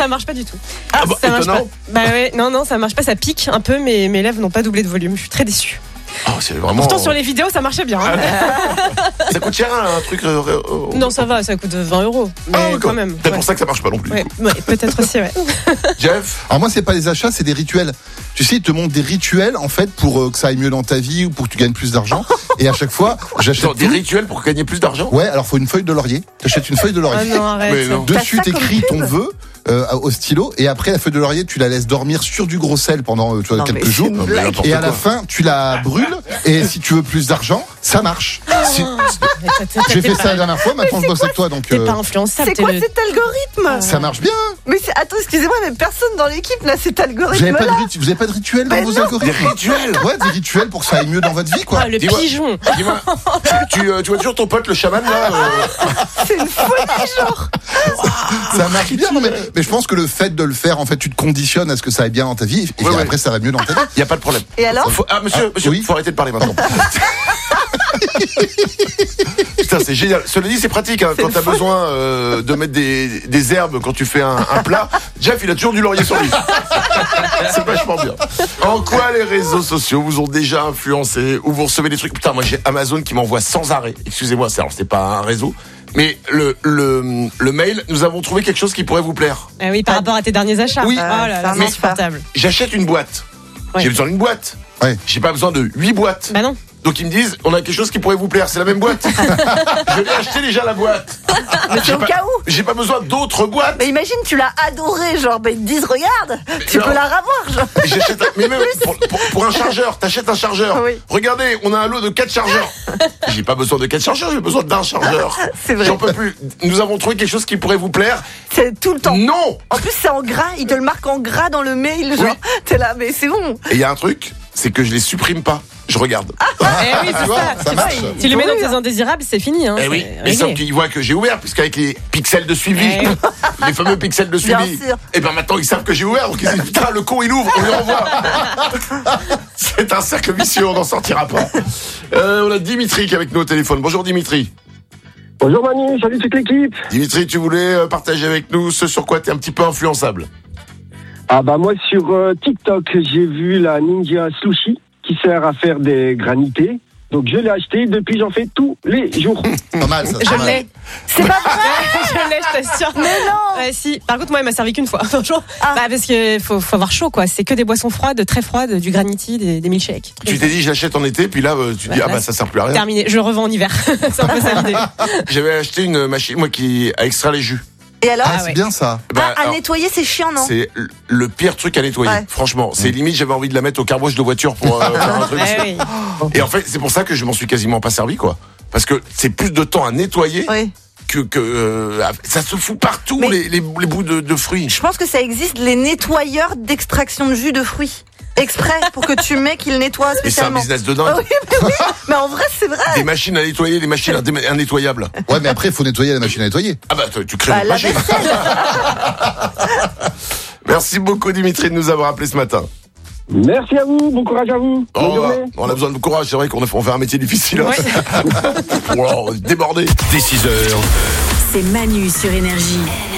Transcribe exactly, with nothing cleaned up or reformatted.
ça marche pas du tout. Ah, bah, ça marche étonnant. pas. Bah ouais, non, non, ça marche pas, ça pique un peu, mais mes lèvres n'ont pas doublé de volume. Je suis très déçue. Oh, c'est vraiment... Pourtant, sur les vidéos, ça marchait bien. Hein. Ça coûte cher un truc. Euh, euh, Non, ça va, ça coûte vingt euros. Mais ah, quand même. C'est ouais. pour ça que ça marche pas non plus. Ouais, ouais, peut-être aussi, ouais. Jeff. Alors moi, c'est pas les achats, c'est des rituels. Tu sais, ils te montrent des rituels en fait pour euh, que ça aille mieux dans ta vie ou pour que tu gagnes plus d'argent. Et à chaque fois, j'achète Attends, des tout. rituels pour gagner plus d'argent. Ouais, alors faut une feuille de laurier. T'achètes une feuille de laurier. Ah non, arrête. Mais non. Dessus, T'as ça t'écris comme ton pub vœu euh, au stylo et après la feuille de laurier, tu la laisses dormir sur du gros sel pendant euh, tu vois, Non, quelques mais jours. c'est une Non, mais blague. n'importe Et à la quoi. fin, tu la brûles. Et si tu veux plus d'argent, ça marche. Si- Mais t'as- t'as- J'ai t'es fait pas- ça la dernière fois. Maintenant, je bosse avec toi, donc T'es euh, pas influençable. C'est t'es quoi le- cet algorithme? ça marche bien. Mais c'est... attends, excusez-moi, mais personne dans l'équipe n'a cet Vous avez algorithme-là. pas de, rit- vous avez pas de rituel dans Mais vos non. algorithmes? Des rituels. Ouais, des rituels pour que ça aille mieux dans votre vie, quoi. Ah, le Dis-moi. pigeon. Dis-moi, tu, tu, euh, tu vois toujours ton pote le chaman là euh, C'est une folie, genre. Ça marche bien, non, mais, mais je pense que le fait de le faire, en fait, tu te conditionnes à ce que ça aille bien dans ta vie, et Ouais, après, ouais. ça va mieux dans ta vie. y a pas de problème. Et alors? Faut- Ah monsieur, Ah, monsieur, oui. faut arrêter de parler maintenant. Putain, c'est génial. Cela dit, c'est pratique hein, quand t'as besoin euh, de mettre des, des herbes quand tu fais un, un plat. Jeff, il a toujours du laurier sur lui. C'est vachement bien. En quoi les réseaux sociaux vous ont déjà influencé ou vous recevez des trucs? Putain, moi j'ai Amazon qui m'envoie sans arrêt. Excusez-moi, c'est alors c'est pas un réseau. Mais le, le, le mail, nous avons trouvé quelque chose qui pourrait vous plaire. Ah oui, par rapport à tes derniers achats. Oui. Oh là là, Ça c'est marche insupportable. J'achète une boîte. Ouais. J'ai besoin d'une boîte. Ouais. J'ai pas besoin de huit boîtes. Bah non. Donc ils me disent, on a quelque chose qui pourrait vous plaire, c'est la même boîte. Je vais acheter déjà la boîte. Mais c'est J'ai au pas, cas où. j'ai pas besoin d'autres boîtes. Mais imagine, tu l'as adoré, genre, ben, ils te disent, regarde, tu non. peux la revoir, genre. J'achète un- mais même pour, pour- pour un chargeur, t'achètes un chargeur. Oui. Regardez, on a un lot de quatre chargeurs. J'ai pas besoin de quatre chargeurs, j'ai besoin d'un chargeur. C'est vrai. J'en peux plus. Nous avons trouvé quelque chose qui pourrait vous plaire. C'est tout le temps. Non. En plus, c'est en gras, ils te le marquent en gras dans le mail, genre. Oui. T'es là, mais c'est bon. Et il y a un truc, c'est que je les supprime pas. Je regarde. Eh oui, c'est Tu vois, ça. ça Tu marche. vois, Tu les mets dans Oui, tes hein. indésirables, c'est fini. Hein, Eh oui, c'est mais sauf réglé. qu'ils voient que j'ai ouvert, puisqu'avec les pixels de suivi, Eh les fameux pixels de Bien suivi, sûr. et ben maintenant ils savent que j'ai ouvert, donc ils disent putain le con il ouvre, on lui renvoie. C'est un cercle vicieux, on n'en sortira pas. Euh, on a Dimitri qui est avec nous au téléphone. Bonjour Dimitri. Bonjour Manu, salut toute l'équipe. Dimitri, tu voulais euh, partager avec nous ce sur quoi tu es un petit peu influençable. Ah bah moi sur euh, TikTok, j'ai vu la Ninja Sushi qui sert à faire des granités. Donc je l'ai acheté, depuis j'en fais tous les jours. Pas mal, ça. Je pas mal. l'ai. C'est pas vrai. Je l'ai, je t'assure. Mais non. Ouais, si. Par contre, moi, il m'a servi qu'une fois. Franchement. Ah. Bah, parce que faut, faut avoir chaud, quoi. C'est que des boissons froides, très froides, du graniti, des, des milkshakes. Tu t'es dit je l'achète en été, puis là euh, tu te dis Ouais, ah là, bah ça sert plus à rien. Terminé. Je le revends en hiver. C'est un peu ça l'idée. J'avais acheté une machine moi qui a extrait les jus. Et alors? Ah, Ah c'est ouais. bien ça. Bah, Ah, à alors, nettoyer, c'est chiant, non? c'est le pire truc à nettoyer. Ouais. Franchement, c'est limite j'avais envie de la mettre au carboche de voiture pour euh, faire un truc. Ouais, oui. Et en fait, c'est pour ça que je m'en suis quasiment pas servi, quoi. Parce que c'est plus de temps à nettoyer Oui. que, que euh, ça se fout partout Mais- les, les, les bouts de, de fruits. Je pense que ça existe, les nettoyeurs d'extraction de jus de fruits. Exprès, pour que tu mets qu'ils nettoient Et c'est un spécialement. business de dingue. Ah oui, mais oui. Mais en vrai, c'est vrai. Des machines à nettoyer, des machines indé- indétoyables. Ouais, mais après, il faut nettoyer la machine à nettoyer. Ah bah tu tu crées Bah, une la machine. vaisselle. Merci beaucoup Dimitri de nous avoir appelé ce matin. Merci à vous, bon courage à vous. Bonne Oh, journée. on a besoin de courage, c'est vrai qu'on a- on fait un métier difficile. Hein. Ouais. Wow, débordé. Dès six heures, C'est Manu sur Énergie.